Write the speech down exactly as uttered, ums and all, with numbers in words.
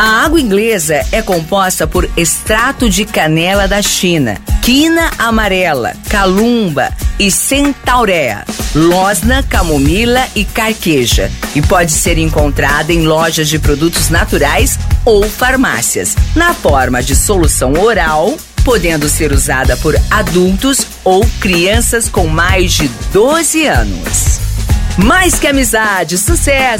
A água inglesa é composta por extrato de canela da China, quina amarela, calumba e centaurea, losna, camomila e carqueja, e pode ser encontrada em lojas de produtos naturais ou farmácias, na forma de solução oral, podendo ser usada por adultos ou crianças com mais de doze anos. Mais que amizade, sucesso!